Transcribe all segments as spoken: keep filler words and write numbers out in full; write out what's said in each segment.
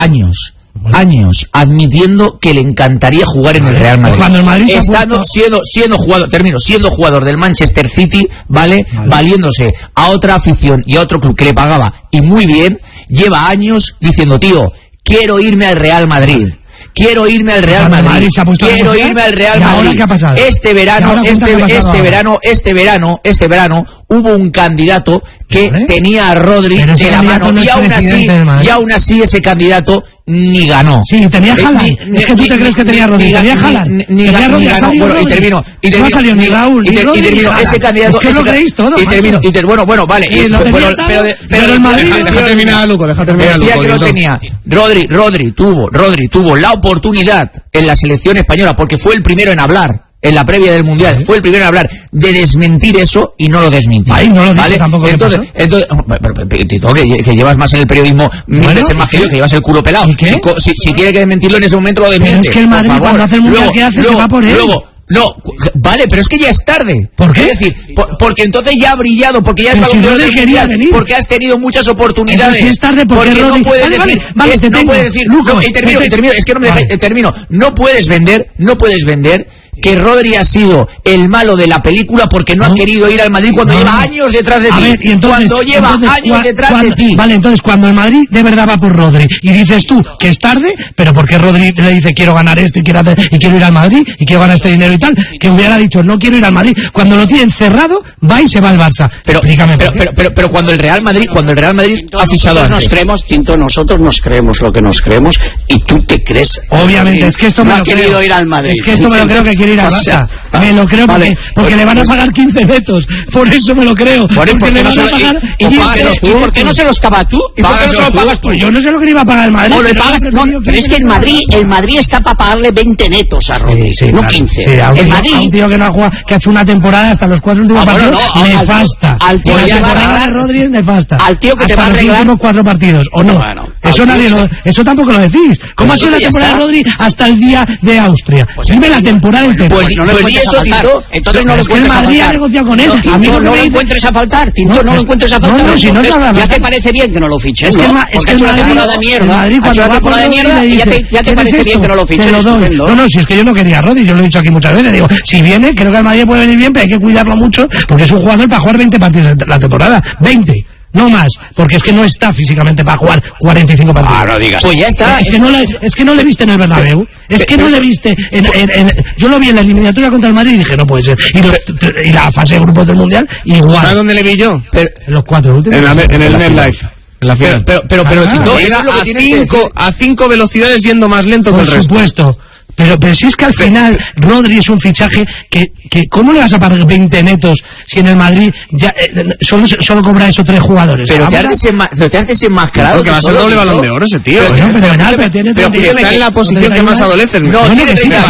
años. Bueno. años admitiendo que le encantaría jugar en el Real Madrid, cuando el Madrid estando puesto... siendo siendo jugador termino siendo jugador del Manchester City, ¿vale? vale valiéndose a otra afición y a otro club que le pagaba y muy bien. Lleva años diciendo, tío, quiero irme al Real Madrid, quiero irme al Real Madrid, Madrid quiero irme al Real Madrid. ¿Qué ha pasado? Este verano este este verano este verano este verano hubo un candidato que ¿Vale? tenía a Rodri de la mano no y aún así y aún así ese candidato ni ganó. Sí, tenía Haaland. Es que tú te crees que tenía Rodri. Tenía Haaland. Ni ganó. Bueno, y termino. Y termino. No ha salido ni Raúl, ni Rodri, y termino. Ese candidato. Es que lo creéis todo. Y termino. Y bueno, bueno, vale. Pero el Madrid. Deja terminar, Luco. Deja terminar, Luco. Decía que lo tenía. Rodri, Rodri tuvo, Rodri tuvo la oportunidad en la selección española porque fue el primero en hablar. En la previa del Mundial, ¿Vale? fue el primero en hablar de desmentir eso y no lo desmintió. Ay, no lo dice ¿vale? tampoco. Entonces, entonces Tito, que, que llevas más en el periodismo mil bueno, veces más que yo, que llevas el culo pelado. Si, si, si tiene que desmentirlo en ese momento, lo desmiente. Pero es que el Madrid cuando hace el Mundial, luego, ¿qué hace? Luego, se va por él. Luego, no, vale, pero es que ya es tarde. ¿Por qué? Es decir, por, porque entonces ya ha brillado, porque ya es si Rodri quería venir. Porque has tenido muchas oportunidades. Si es tarde, porque, porque Rodri... no puedes vale, decir, vale, vale, es, no puedes decir, Lucas, no, y termino, y termino, es que no me vale. dejáis, termino, no puedes vender, no puedes vender que Rodri ha sido el malo de la película porque no, no ha querido ir al Madrid cuando no, lleva años detrás de ti. Ver, y entonces, cuando lleva entonces, años cua, detrás cuando, de ti. Vale, entonces cuando el Madrid de verdad va por Rodri y dices tú que es tarde, pero porque Rodri le dice quiero ganar esto y quiero hacer y quiero ir al Madrid y quiero ganar este dinero y tal, que hubiera dicho no quiero ir al Madrid, cuando lo tienen cerrado va y se va al Barça. Pero explícame pero, pero, pero, pero cuando el Real Madrid, cuando el Real Madrid Tinto, ha fichado antes. Nos creemos, Tinto, nosotros nos creemos lo que nos creemos y tú te crees. Obviamente, es que esto me no lo ha querido creo. ir al Madrid. Es que esto me lo creo que quiere ir al Barça. Me lo creo porque, porque le van a pagar quince netos. Por eso me lo creo. Por porque ¿por le van no a pagar. ¿Y, y, y, ¿y por qué no se los paga tú? ¿Y por qué no se los pagas tú? Pues yo no sé lo que le iba a pagar el Madrid. O le pagas, no, pero es que el Madrid, el Madrid está para pagarle veinte netos a Rodri, sí, sí, no claro. quince. Sí, el tío, Madrid. A un tío que no ha jugado, que ha hecho una temporada hasta los cuatro últimos ah, partidos, bueno, no, nefasta. Al, al tío pues que la te va a arreglar Rodri es nefasta. Al tío que hasta te va a arreglar los últimos cuatro partidos, ¿o no? Bueno, eso nadie lo, eso tampoco lo decís. ¿Cómo ha sido la temporada de Rodri hasta el día de Austria? Dime la temporada entera. Pues no le encuentres a faltar. Entonces no lo encuentres a faltar. Madrid ha negociado con él. No, a mí no, no, no me lo encuentres a faltar, Tinto, no, no lo encuentres a faltar. No, no, si no ya te parece bien que no lo fiches, es que ¿no? Es que ha hecho una temporada de mierda, ha hecho una temporada de mierda y ya te, ya te parece bien que no lo fiches. Te lo doy. No, no, si es que yo no quería a Rodri, yo lo he dicho aquí muchas veces, digo, si viene, creo que al Madrid puede venir bien, pero hay que cuidarlo mucho, porque es un jugador para jugar veinte partidos la temporada, veinte. No más, porque es que no está físicamente para jugar cuarenta y cinco partidos. Ah, no digas. Pues ya está. Es, es, que, no le, es que no le viste en el Bernabéu. Es que no le viste en, en, en... Yo lo vi en la eliminatoria contra el Madrid y dije, no puede ser. Y, los, y la fase de grupos del Mundial, igual. ¿Sabes dónde le vi yo? Pero, en los cuatro últimos. En, la, en el NetLife. En la final. Pero, pero, pero, pero, ah, no, eso es lo que tienes cinco, a cinco velocidades yendo más lento que el resto. Por supuesto. Pero, pero si es que al final Rodri es un fichaje que, que ¿cómo le vas a pagar veinte netos si en el Madrid ya eh, solo solo cobra esos tres jugadores? Pero te has, desenma pero te has desenmascarado. Porque va a ser doble balón de oro ese tío. Pero, bueno, pero, nada, pero, tiene pero que está en la posición que más adolece. No, no necesitas.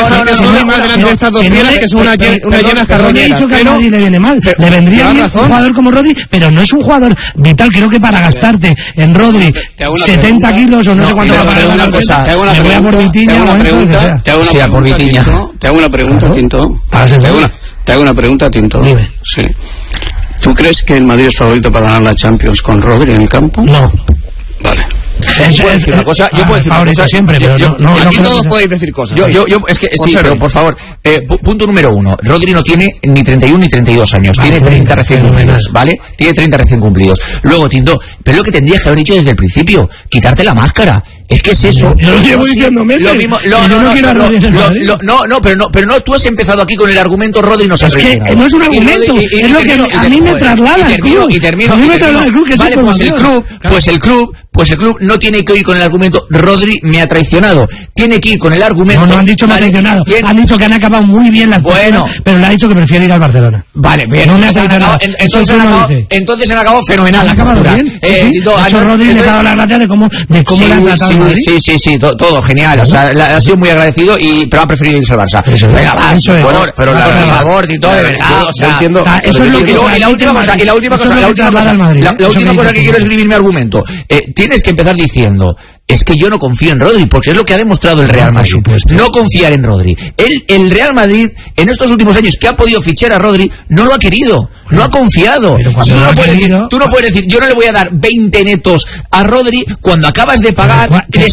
Más delante de estas dos filas que son una llena carroñera. No he dicho que a Rodri le viene mal. Le vendría bien un jugador como Rodri, pero no es un jugador vital. Creo que para gastarte en Rodri setenta kilos o no sé cuánto va a pagar una cosa. Me voy a por Vitinha o pregunta. Te hago una sí, pregunta, por Tinto. Te hago una pregunta, claro. Tinto. Te hago una, te hago una pregunta, Tinto. Dime. Sí. ¿Tú crees que el Madrid es favorito para ganar la Champions con Rodri en el campo? No. Vale. Es, yo puedo decir una cosa, yo puedo decir una cosa siempre, pero yo, no, no, aquí no todos que podéis decir cosas. Yo, yo, yo, es que sí, pero por favor, eh, punto número uno, Rodri no tiene ni treinta y uno ni treinta y dos años, vale, tiene treinta recién cumplidos, ¿vale? Tiene treinta recién cumplidos. Luego, Tinto, pero lo que tendrías que haber dicho desde el principio, quitarte la máscara. Es que es eso. Yo lo llevo diciendo meses. Lo mismo, lo, no, no, no, no, lo, lo, no, no, pero no, pero no, tú has empezado aquí con el argumento Rodri no se ha Es que no es un argumento, y, y, y, es lo que a, a mí me traslada el club. Y termino, a mí me traslada el club, que es vale, pues el club, pues el club, pues el club no tiene que ir con el argumento Rodri me ha traicionado. Tiene que ir con el argumento. No, no han dicho me ha traicionado. Han dicho que han acabado muy bien las cosas. Bueno, pero le ha dicho que prefiere ir al Barcelona. Vale, bien. No me ha traicionado. Entonces han acabado, entonces han acabado fenomenal. Han acabado bien. Eh, sí, no, hecho Rodri les ha dado la gracia de cómo, de cómo sí, le han tratado sí, Madrid. Sí, sí, sí, todo, todo genial. O sea, la, ha sido muy agradecido y pero ha preferido irse al Barça. Eso Venga, va, eso es. Bueno, pero la, por favor, Tito, de verdad. O sea, entiendo. Eso es lo que y la última cosa, y la última cosa, la última cosa, la última cosa que quiero escribir mi argumento. Tienes que empezar diciendo. Es que yo no confío en Rodri, porque es lo que ha demostrado el Real Madrid. No confiar en Rodri. El, el Real Madrid, en estos últimos años que ha podido fichar a Rodri, no lo ha querido, no ha confiado. Tú no, puedes decir, tú no puedes decir, yo no le voy a dar veinte netos a Rodri cuando acabas de pagar